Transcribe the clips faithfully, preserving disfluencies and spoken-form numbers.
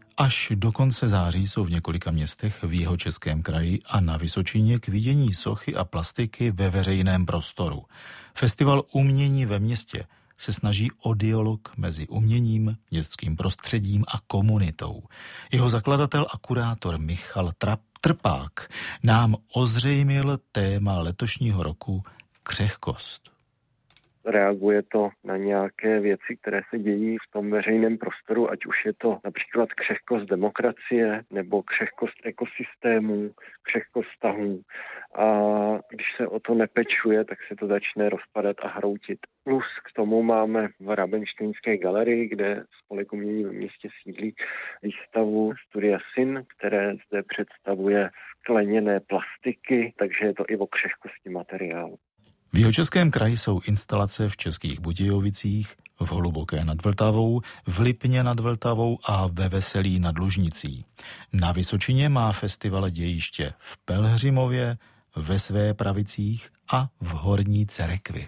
Až do konce září jsou v několika městech v Jihočeském kraji a na Vysočině k vidění sochy a plastiky ve veřejném prostoru. Festival umění ve městě se snaží o dialog mezi uměním, městským prostředím a komunitou. Jeho zakladatel a kurátor Michal Trpák nám ozřejmil téma letošního roku křehkost. Reaguje to na nějaké věci, které se dějí v tom veřejném prostoru, ať už je to například křehkost demokracie nebo křehkost ekosystémů, křehkost vztahů. A když se o to nepečuje, tak se to začne rozpadat a hroutit. Plus k tomu máme v Rabenštejnské galerii, kde Spolek umění ve městě sídlí, výstavu Studia Syn, které zde představuje skleněné plastiky, takže je to i o křehkosti materiálu. V Jihočeském kraji jsou instalace v Českých Budějovicích, v Hluboké nad Vltavou, v Lipně nad Vltavou a ve Veselí nad Lužnicí. Na Vysočině má festival dějiště v Pelhřimově, ve Svépravicích a v Horní Cerekvi.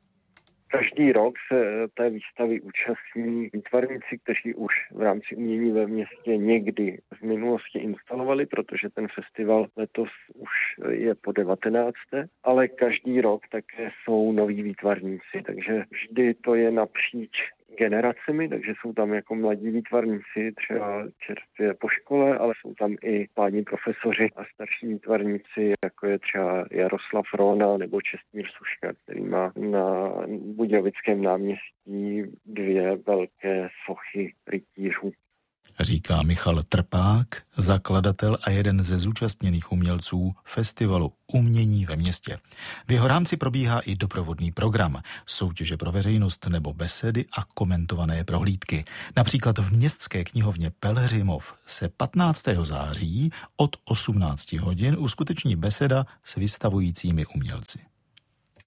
Každý rok se té výstavy účastní výtvarníci, kteří už v rámci umění ve městě někdy v minulosti instalovali, protože ten festival letos už je po devatenácté, ale každý rok také jsou noví výtvarníci, takže vždy to je napříč generacemi, takže jsou tam jako mladí výtvarníci, třeba čerstvě po škole, ale jsou tam i páni profesoři a starší výtvarníci, jako je třeba Jaroslav Róna nebo Čestmír Suška, který má na Budějovickém náměstí dvě velké sochy rytířů. Říká Michal Trpák, zakladatel a jeden ze zúčastněných umělců festivalu Umění ve městě. V jeho rámci probíhá i doprovodný program, soutěže pro veřejnost nebo besedy a komentované prohlídky. Například v městské knihovně Pelhřimov se patnáctého září od osmnácti hodin uskuteční beseda s vystavujícími umělci.